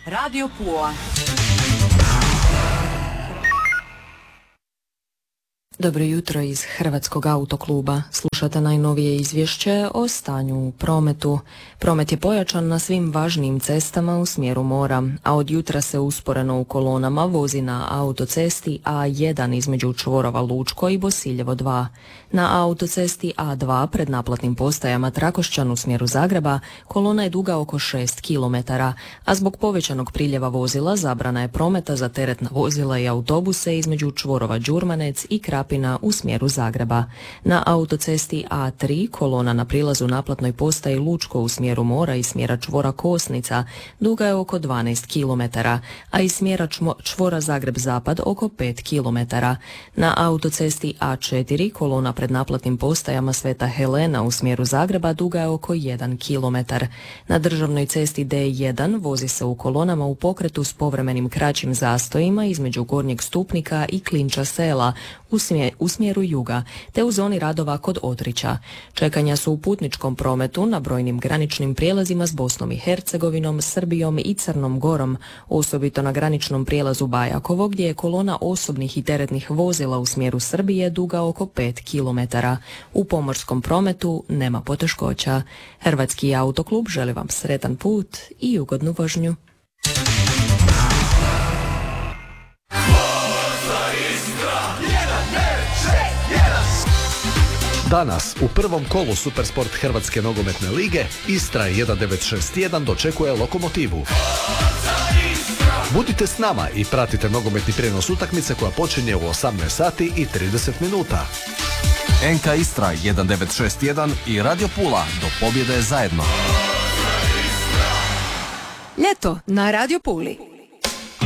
Radio Pula. Dobro jutro iz Hrvatskog autokluba. Slušate najnovije izvješće o stanju u prometu. Promet je pojačan na svim važnim cestama u smjeru mora, a od jutra se usporeno u kolonama vozi na autocesti A1 između čvorova Lučko i Bosiljevo 2. Na autocesti A2 pred naplatnim postajama Trakošćan u smjeru Zagreba kolona je duga oko 6 km, a zbog povećanog priljeva vozila zabrana je prometa za teretna vozila i autobuse između čvorova Đurmanec i Krapina u smjeru Zagreba. Na autocesti A3 kolona na prilazu naplatnoj postaji Lučko u smjeru mora i smjera čvora Kosnica duga je oko 12 km, a iz smjera čvora Zagreb-Zapad oko 5 km. Na autocesti A4 kolona pred naplatnim postajama Sveta Helena u smjeru Zagreba duga je oko 1 km. Na državnoj cesti D1 vozi se u kolonama u pokretu s povremenim kraćim zastojima između Gornjeg Stupnika i Klinča Sela u smjeru juga, te u zoni radova kod Otrića. Čekanja su u putničkom prometu na brojnim graničnim prijelazima s Bosnom i Hercegovinom, Srbijom i Crnom Gorom, osobito na graničnom prijelazu Bajakovo gdje je kolona osobnih i teretnih vozila u smjeru Srbije duga oko 5 km. U pomorskom prometu nema poteškoća. Hrvatski autoklub želi vam sretan put i ugodnu vožnju. Danas u prvom kolu Supersport Hrvatske nogometne lige Istra 1961 dočekuje Lokomotivu. Budite s nama i pratite nogometni prijenos utakmice koja počinje u 18 sati i 30 minuta. NK Istra 1961 i Radio Pula do pobjede zajedno. Ljeto na Radio Puli.